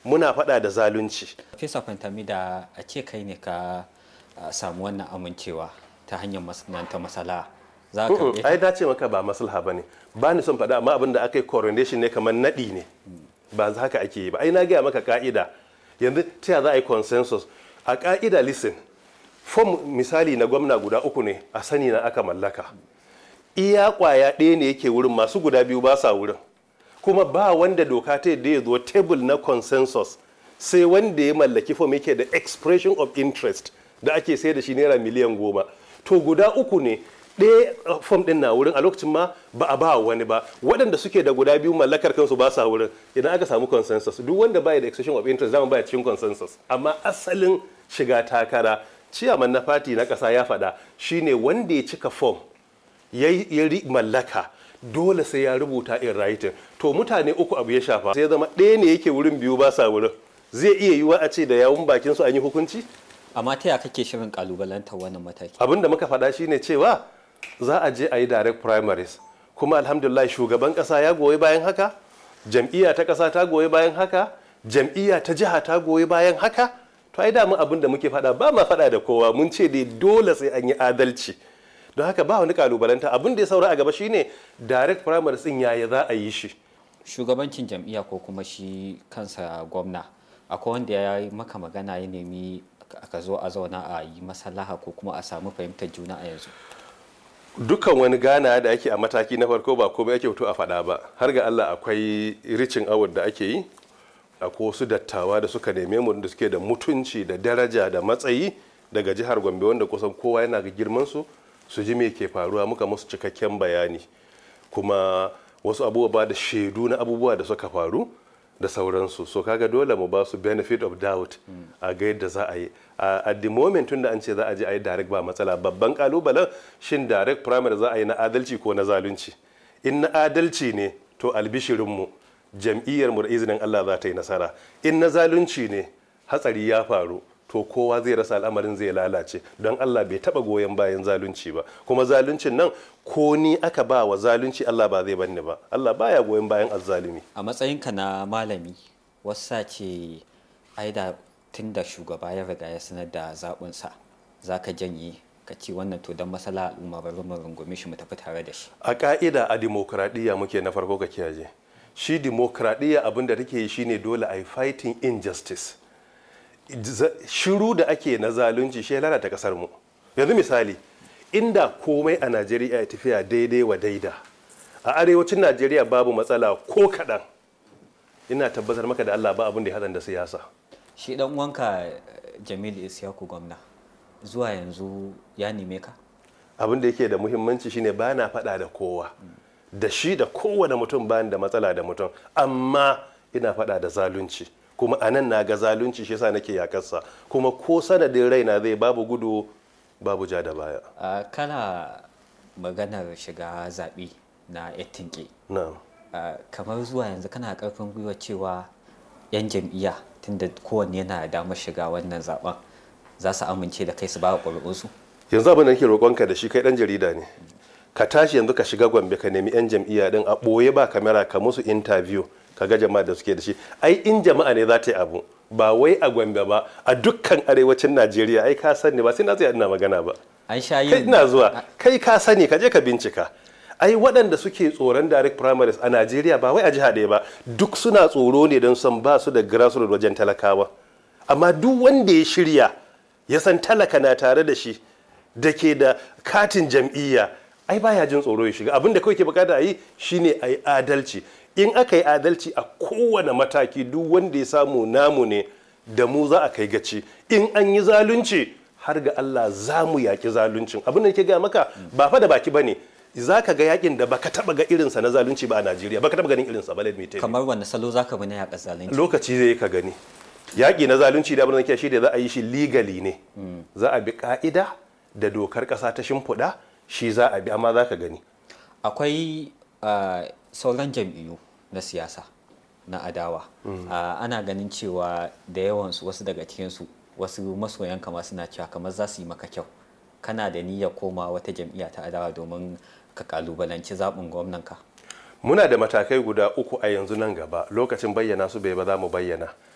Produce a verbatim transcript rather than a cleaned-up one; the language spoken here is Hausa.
muna faɗa da zalunci. Fesa Fantami, da a ce kai ne ka uh, samu wannan amincewa ta hanyar masana'anta masala za ka ai na ce maka ba maslaha bane, ba ni son faɗa, amma abin da aka yi coronation ne kamar naɗi ne, ba za haka ake yi ba. Ai na gaya maka ka'ida, yanzu ta za a yi consensus a ka'ida. Listen, fom misali na gwamna guda uku ne a sani na aka mallaka, iya kwaya ɗaya ne yake wurin, masu guda biyu ba sa wurin, kuma ba wanda doka ta yadda ya zo table na consensus sai wanda ya mallaki fom yake da expression of interest da ake sai da shi naira miliyan goma. To guda uku ne, ɗaya fom ɗin na wurin a lokacin ma ba a ba wani ba, waɗanda suke da guda biyu mallakar kansu ba sa wurin. Idan aka samu consensus, duk wanda baya da expression of interest zama baya cikin consensus. Amma asalin shiga takara, ciyaman na fati na ƙasa ya faɗa, shine wanda ya cika fom ya mallaka dole sai ya rubuta in writing. To mutane uku abu ya shafa, sai ya zama ɗaya ne yake wurin, biyu ba sa wurin. Zai iya yiwuwa a ce da yawun bakin su an yi hukunci. Amma ta yaya kake shirin kalubalantar wannan mataki? Abin da muka faɗa shine cewa za a je a yi direct primaries, kuma alhamdulillah shugaban ƙasa ya goyi bayan haka, jam'iyya ta ƙasa ta goyi bayan haka, jam'iyya ta jiha ta goyi bayan haka. To ai damu abin da muke faɗa, ba ma faɗa da kowa, mun ce dai dole sai an yi adalci. Don haka ba wani kalubalanta. Abin da ya saura a gaba shine direct primaries din yaya za a yi shi. Shugabancin jam'iyya ko kuma shi kansa gwamna, akwai wanda ya yi maka magana ya nemi ka zo a zauna a yi maslaha ko kuma a samu fahimtar juna a yanzu? Dukkan wani gana da ake a mataki na farko ba komai ake fito a faɗa ba. Har ga Allah akwai ricin award da ake yi, akwai wasu dattawa da suka neme mu da suke da mutunci da daraja da matsayi daga jihar Gombe, wanda kusan kowa yana ga girman su su ji me ke faruwa, muka musu cikakken bayani, kuma wasu abubuwa da shaidu na abubuwa da suka faru da sauransu. So kaga dole mu ba su benefit of doubt a ga yadda za a yi. At the moment tun da an ce za a je a yi direct ba matsala. Babban kalubalen shin direct primary za a yi na adalci ko na zalunci. In na adalci ne to albishirinmu, jam'iyyarmu da izinin Allah za ta yi nasara. In na zalunci ne, hatsari ya faru, to kowa zai rasa, al'amarin zai lalace. Don Allah bai taba goyon bayan zalunci ba, kuma zaluncin nan ko ni aka ba wa zalunci Allah ba zai banni ba. Allah baya goyon bayan azzalumi. A matsayinka na malami, wasa ce ai da tun da shugaba ya riga ya sanar da zaɓinsa za ka janye ka ci wannan to don masala al'umma bari mu rungume shi mu tafi tare da shi. A ka'ida a dimokuraɗiyya muke, na farko ka kiyaye. Shi dimokuraɗiyya abin da take yi shine dole a yi fighting injustice. Shiru da ake na zalunci shi ya lalata kasar mu. Yanzu misali, inda komai a Najeriya ya tafiya daidai wa daida, a arewacin Najeriya babu matsala ko kaɗan, ina tabbatar maka da Allah ba abin da ya haɗa da siyasa. Shi dan uwanka Jamilu Isyaku gwamna zuwa yanzu ya neme ka? Abin da yake da muhimmanci shine ba na faɗa da kowa, da shi da kowane mutum bayan da matsala da mutum, amma ina faɗa da zalunci. Kuma a nan na ga zalunci, shi yasa nake yakarsa, kuma ko sanadin raina zai babu gudu babu ja da baya. Uh, kana maganar shiga zaɓe na yattinke. Na'am. Uh, kamar zuwa yanzu kana ƙarfin gwiwa cewa 'yan jam'iyya tunda kowanne yana da damar shiga wannan zaben za su amince da kai su ba ƙuri'unsu? Yanzu abin da nake roƙonka da shi, kai ɗan jarida ne, ka tashi yanzu ka shiga Gombe ka nemi 'yan jam'iyya din a ɓoye ba kamera, ka musu interview ka ga jama'a da suke da shi. Ai in jama'a ne za ta yi abu, ba wai a Gombe ba, a dukkan arewacin Najeriya. Ai ka sani, ba sai na tsaya ina magana ba. An sha yin. Kai ina zuwa, kai ka sani, ka je ka bincika. Ai waɗanda suke tsoron direct primaries a Najeriya ba wai a jiha ɗaya ba, duk suna tsoro ne don san ba su da grassroots wajen talakawa. Amma duk wanda ya shirya ya san talaka na tare da shi, da ke da katin jam'iyya, ai baya jin tsoro ya shiga. Abin da kawai ke bukata a yi shine a yi adalci. In aka yi adalci a kowane mataki, duk wanda ya samu namu ne, da mu za a kai gaci. In an yi zalunci, har ga Allah za mu yaki zaluncin. Abin da ke gaya maka ba fa da baki bane, za ka ga yakin da baka taba ga irinsa na zalunci ba a Najeriya, baka taba ganin irinsa ba. Let me tell you. Kamar wanda salo za ka bi na yaƙa zalunci? Lokaci zai ka gani. Yaƙi na zalunci da abin da ke shi da za a yi shi legally ne, za a bi ka'ida da dokar ƙasa ta shimfiɗa, shi za a bi, amma za ka gani. Akwai uh, sauran jam'iyyu na siyasa na adawa. Mm. Uh, ana ganin cewa da yawansu, wasu daga cikinsu, wasu masoyan kama suna cewa kamar za su yi maka kyau. Kana da niyyar koma wata jam'iyya ta adawa domin ka kalubalanci zaɓin gwamnanka? Muna da matakai guda uku a yanzu, nan gaba lokacin bayyana su bai ba za mu bayyana.